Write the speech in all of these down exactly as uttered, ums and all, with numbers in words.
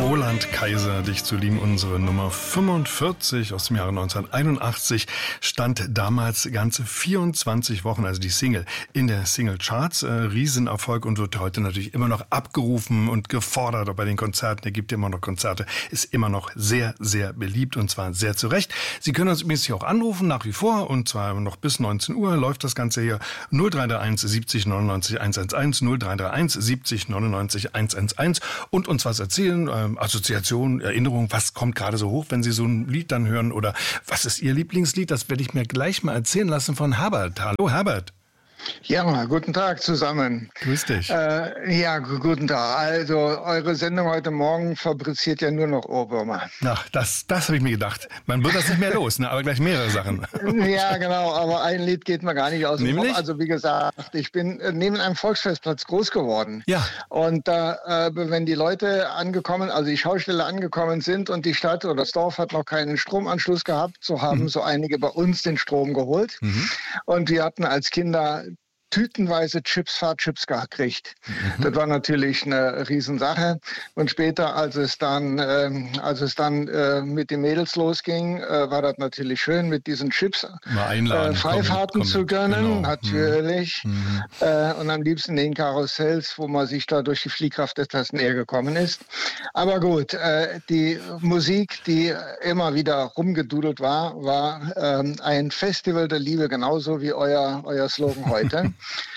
Roland Kaiser, dich zu lieben, unsere Nummer fünfundvierzig aus dem Jahre neunzehnhunderteinundachtzig, stand damals ganze vierundzwanzig Wochen, also die Single, in der Single-Charts. Äh, Riesenerfolg und wird heute natürlich immer noch abgerufen und gefordert, auch bei den Konzerten. Er gibt immer noch Konzerte, ist immer noch sehr, sehr beliebt und zwar sehr zu Recht. Sie können uns übrigens hier auch anrufen, nach wie vor, und zwar noch bis neunzehn Uhr läuft das Ganze hier. null drei drei eins siebzig neunundneunzig hundertelf, null drei drei eins siebzig neunundneunzig hundertelf und uns was erzählen, ähm, Assoziation, Erinnerung, was kommt gerade so hoch, wenn Sie so ein Lied dann hören, oder was ist Ihr Lieblingslied? Das werde ich mir gleich mal erzählen lassen von Herbert. Hallo Herbert. Ja, guten Tag zusammen. Grüß dich. Äh, ja, g- guten Tag. Also, eure Sendung heute Morgen fabriziert ja nur noch Ohrwürmer. Ach, das, das habe ich mir gedacht. Man wird das nicht mehr los, ne? Aber gleich mehrere Sachen. Ja, genau, aber ein Lied geht mir gar nicht aus dem Nämlich? Kopf. Also, wie gesagt, ich bin äh, neben einem Volksfestplatz groß geworden. Ja. Und da, äh, wenn die Leute angekommen, also die Schausteller angekommen sind und die Stadt oder das Dorf hat noch keinen Stromanschluss gehabt, so haben Mhm. so einige bei uns den Strom geholt. Mhm. Und wir hatten als Kinder tütenweise Chips, Fahrchips gekriegt. Mhm. Das war natürlich eine Riesensache. Und später, als es dann, ähm, als es dann äh, mit den Mädels losging, äh, war das natürlich schön, mit diesen Chips Mal einladen. äh, Freifahrten komm, komm, zu gönnen, genau. natürlich. Mhm. Äh, und am liebsten den Karussells, wo man sich da durch die Fliehkraft etwas näher gekommen ist. Aber gut, äh, die Musik, die immer wieder rumgedudelt war, war ähm, ein Festival der Liebe, genauso wie euer, euer Slogan heute.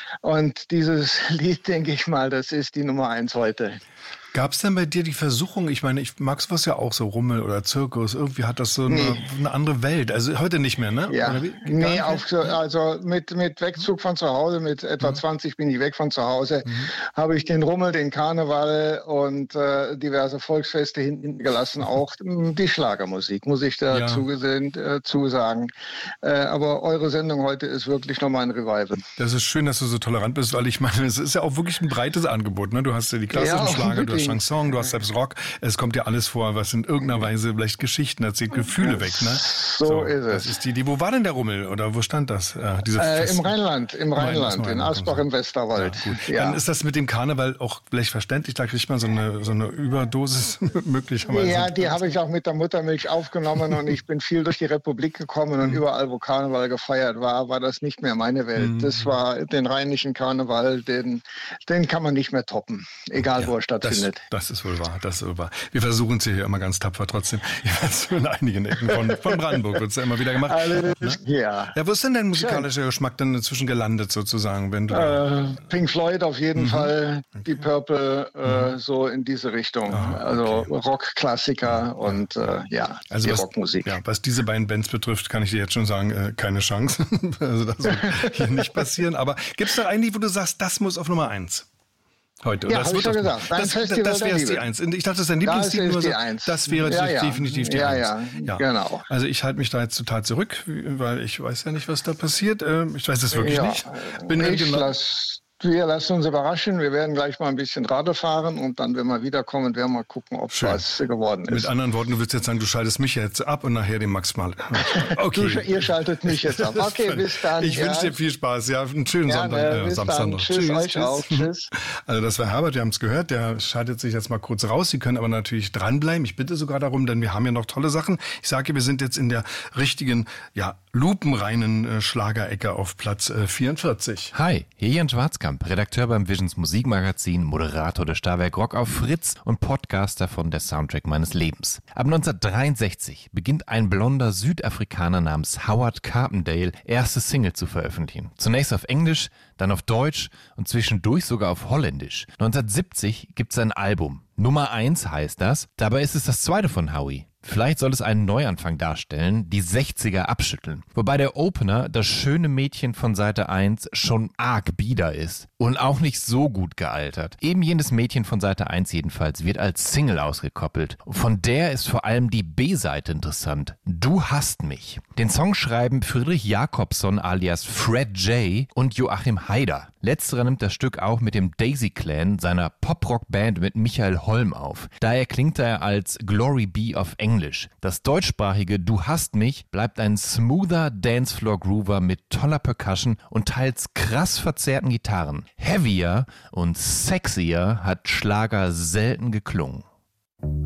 Und dieses Lied, denke ich mal, das ist die Nummer eins heute. Gab es denn bei dir die Versuchung, ich meine, ich mag sowas ja auch, so Rummel oder Zirkus, irgendwie hat das so eine, Nee. eine andere Welt. Also heute nicht mehr, ne? Ja, Oder wie? Gar nee, nicht? auf, so- also mit, mit Wegzug von zu Hause, mit etwa zwanzig bin ich weg von zu Hause, habe ich den Rummel, den Karneval und äh, diverse Volksfeste hinten gelassen, auch mh, die Schlagermusik, muss ich Ja. dazu gesehen, äh, zusagen. Äh, aber eure Sendung heute ist wirklich nochmal ein Revival. Das ist schön, dass du so tolerant bist, weil ich meine, es ist ja auch wirklich ein breites Angebot. Ne? Du hast ja die klassischen Ja, Schlager, du hast unbedingt. Chanson, du hast selbst Rock. Es kommt ja alles vor, was in irgendeiner Weise vielleicht Geschichten erzählt, Gefühle weg. Ne? So ist Das es. ist die Idee. Wo war denn der Rummel oder wo stand das? Äh, diese Äh, Fest- Im Rheinland, im Rheinland, in Rheinland, Asbach im Westerwald. Ja, gut. Ja. Dann ist das mit dem Karneval auch vielleicht verständlich. Da kriegt man so eine, so eine Überdosis möglicherweise. Ja, die habe ich auch mit der Muttermilch aufgenommen und ich bin viel durch die Republik gekommen und überall, wo Karneval gefeiert war, war das nicht mehr meine Welt. Das war den rheinischen Karneval, den, den kann man nicht mehr toppen, egal wo er Das, stattfindet. das ist wohl wahr, das ist wohl wahr. Wir versuchen es hier immer ganz tapfer trotzdem. Ja, in einigen Ecken von, von Brandenburg wird es ja immer wieder gemacht. Alles, Ne? ja. Ja, wo ist denn dein musikalischer Geschmack dann inzwischen gelandet sozusagen, wenn du da- Äh, Pink Floyd auf jeden Fall, die Purple, äh, so in diese Richtung. Ah, Also okay. Rockklassiker und äh, ja, also die was, Rockmusik. ja, was diese beiden Bands betrifft, kann ich dir jetzt schon sagen, äh, keine Chance. Also das wird hier nicht passieren. Aber gibt es da einen Lied, wo du sagst, das muss auf Nummer eins? Heute. Ja, das hab wird ich schon das, gesagt. Ein das, Festival das wäre der es die Liebe. Eins. Ich dachte, das ist dein Das Lieblingslied. ist nur die so- Eins. Das wäre Ja, ja. definitiv die Ja, Eins. ja, genau. Also ich halte mich da jetzt total zurück, weil ich weiß ja nicht, was da passiert. Ähm, Ich weiß es wirklich Ja, nicht. Bin ich genau- lass, wir lassen uns überraschen. Wir werden gleich mal ein bisschen Radl fahren und dann, wenn wir wiederkommen, werden wir gucken, ob Schön. was geworden ist. Mit anderen Worten, du willst jetzt sagen, du schaltest mich jetzt ab und nachher den Max mal. Okay. Du, ihr schaltet mich jetzt ab. Okay, bis dann. Ich ja. wünsche dir viel Spaß. Ja, einen schönen Ja, Sonntag. ne, Äh, bis Samstag dann. noch. Tschüss, euch auch. Tschüss. Also das war Herbert, wir haben es gehört. Der schaltet sich jetzt mal kurz raus. Sie können aber natürlich dranbleiben. Ich bitte sogar darum, denn wir haben ja noch tolle Sachen. Ich sage, wir sind jetzt in der richtigen, ja, lupenreinen äh, Schlagerecke auf Platz äh, vierundvierzig. Hi, hier Jan Schwarzkamp, Redakteur beim Visions Musikmagazin, Moderator der Starwerk Rock auf Fritz und Podcaster von Der Soundtrack meines Lebens. Ab neunzehnhundertdreiundsechzig beginnt ein blonder Südafrikaner namens Howard Carpendale erste Single zu veröffentlichen. Zunächst auf Englisch, dann auf Deutsch und zwischendurch sogar auf Holländisch. neunzehnhundertsiebzig gibt es ein Album. Nummer eins heißt das, dabei ist es das zweite von Howie. Vielleicht soll es einen Neuanfang darstellen, die sechziger abschütteln. Wobei der Opener, das schöne Mädchen von Seite eins, schon arg bieder ist. Und auch nicht so gut gealtert. Eben jenes Mädchen von Seite eins jedenfalls wird als Single ausgekoppelt. Von der ist vor allem die B-Seite interessant. Du hast mich. Den Song schreiben Friedrich Jakobson alias Fred J. und Joachim Haider. Letzterer nimmt das Stück auch mit dem Daisy Clan, seiner Pop-Rock-Band mit Michael Holm auf. Daher klingt er als Glory Be auf Englisch. Das deutschsprachige Du hast mich bleibt ein smoother Dancefloor-Groover mit toller Percussion und teils krass verzerrten Gitarren. Heavier und sexier hat Schlager selten geklungen.